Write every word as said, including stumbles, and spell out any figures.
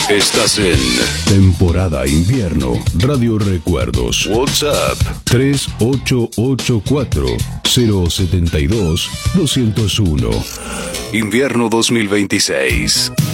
Estás en temporada invierno. Radio Recuerdos. WhatsApp tres ocho ocho cuatro cero siete dos dos cero uno. Invierno dos mil veintiséis.